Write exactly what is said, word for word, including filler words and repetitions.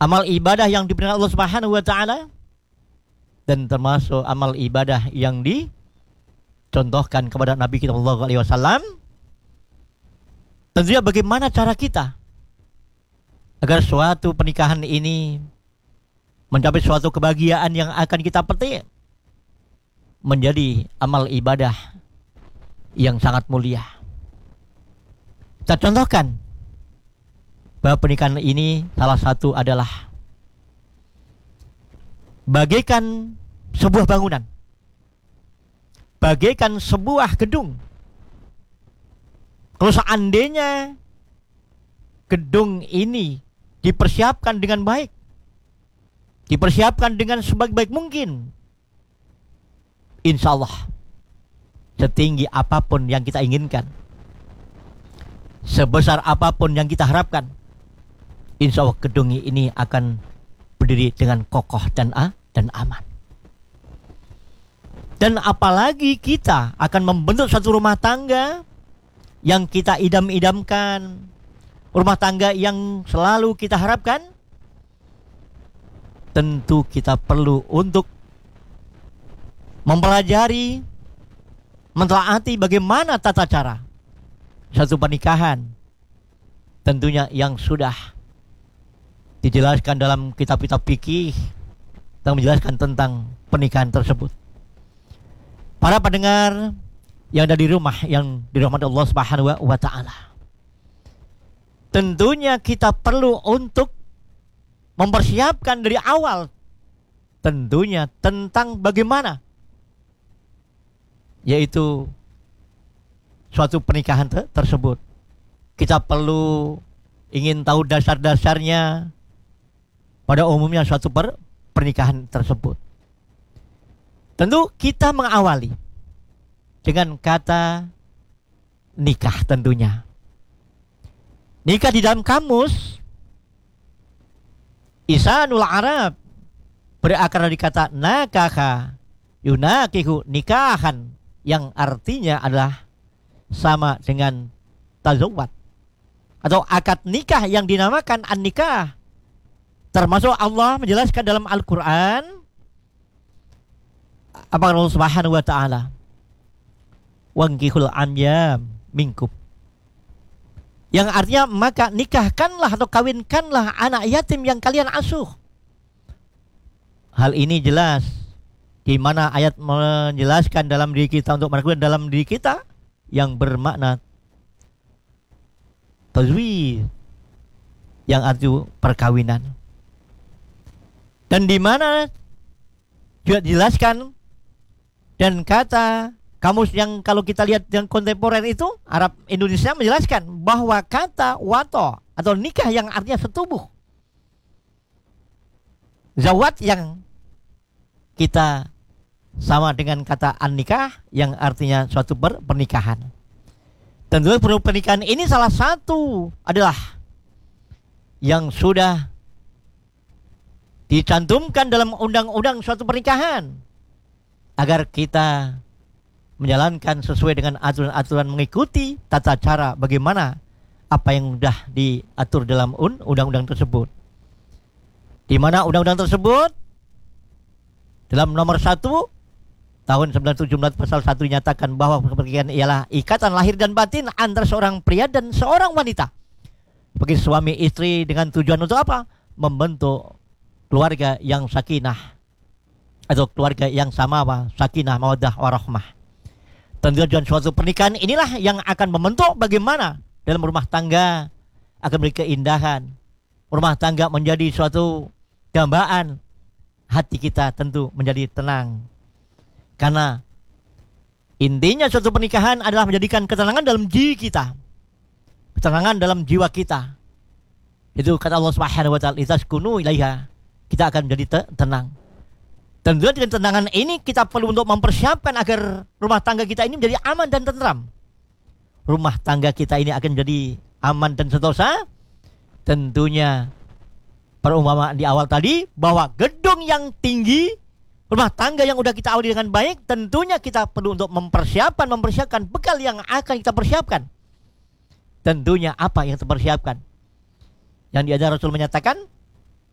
amal ibadah yang diberikan Allah Subhanahu wa taala, dan termasuk amal ibadah yang dicontohkan kepada Nabi kita sallallahu alaihi wasallam. Tentunya bagaimana cara kita agar suatu pernikahan ini mencapai suatu kebahagiaan yang akan kita petik menjadi amal ibadah yang sangat mulia. Kita contohkan bahwa pernikahan ini salah satu adalah bagaikan sebuah bangunan, bagaikan sebuah gedung. Kalau seandainya gedung ini dipersiapkan dengan baik, dipersiapkan dengan sebaik-baik mungkin, insya Allah setinggi apapun yang kita inginkan, sebesar apapun yang kita harapkan, insya Allah gedung ini akan berdiri dengan kokoh dan a dan aman. Dan apalagi kita akan membentuk satu rumah tangga yang kita idam-idamkan, rumah tangga yang selalu kita harapkan, tentu kita perlu untuk mempelajari, mentelaati bagaimana tata cara satu pernikahan, tentunya yang sudah dijelaskan dalam kitab-kitab fikih yang menjelaskan tentang pernikahan tersebut. Para pendengar yang ada di rumah yang dirahmati Allah Subhanahu wa taala, tentunya kita perlu untuk mempersiapkan dari awal tentunya tentang bagaimana yaitu suatu pernikahan te- tersebut. Kita perlu ingin tahu dasar-dasarnya pada umumnya suatu per- pernikahan tersebut. Tentu kita mengawali dengan kata nikah tentunya. Nikah di dalam kamus Lisanul Arab berakar dari kata nakaha yunakihu nikahan, yang artinya adalah sama dengan tazawwad atau akad nikah yang dinamakan an-nikah. Termasuk Allah menjelaskan dalam Al-Quran apa Allah Subhanahu wa taala, wankihul anyam minkum, yang artinya maka nikahkanlah atau kawinkanlah anak yatim yang kalian asuh. Hal ini jelas di mana ayat menjelaskan dalam diri kita untuk melakukan dalam diri kita yang bermakna tazwij, yang arti perkawinan. Dan di mana juga dijelaskan dan kata kamus yang kalau kita lihat yang kontemporer itu Arab Indonesia menjelaskan bahwa kata wato atau nikah yang artinya setubuh, zawat yang kita sama dengan kata an-nikah yang artinya suatu per- pernikahan. Tentu pernikahan ini salah satu adalah yang sudah dicantumkan dalam undang-undang suatu pernikahan agar kita menjalankan sesuai dengan aturan-aturan, mengikuti tata cara bagaimana apa yang sudah diatur dalam undang-undang tersebut. Di mana undang-undang tersebut dalam nomor satu tahun sembilan ratus tujuh belas pasal satu dinyatakan bahwa pernikahan ialah ikatan lahir dan batin antara seorang pria dan seorang wanita sebagai suami istri dengan tujuan untuk apa? Membentuk keluarga yang sakinah atau keluarga yang samawa, sakinah, mawaddah, warahmah. Tentu tujuan suatu pernikahan inilah yang akan membentuk bagaimana dalam rumah tangga akan memberi keindahan, rumah tangga menjadi suatu dambaan, hati kita tentu menjadi tenang. Karena intinya suatu pernikahan adalah menjadikan ketenangan dalam diri kita, ketenangan dalam jiwa kita. Itu kata Allah Subhanahu wa taala, "Litaskunu ilaiha." Kita akan menjadi te- tenang. Tentu dengan ketenangan ini kita perlu untuk mempersiapkan agar rumah tangga kita ini menjadi aman dan tentram. Rumah tangga kita ini akan menjadi aman dan sentosa. Tentunya perumpamaan di awal tadi bahwa gedung yang tinggi, rumah tangga yang sudah kita awali dengan baik, tentunya kita perlu untuk mempersiapkan mempersiapkan bekal yang akan kita persiapkan. Tentunya apa yang kita persiapkan? Yang diajar Rasul menyatakan,